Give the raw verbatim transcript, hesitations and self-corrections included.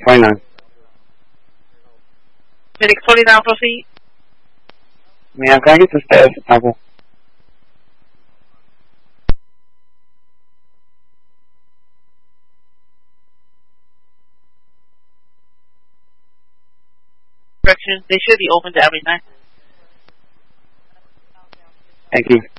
twenty-nine. Medic forty-nine, proceed. Ma'am, can I get the status of Temple? Correction, they should be open to everything. Thank you.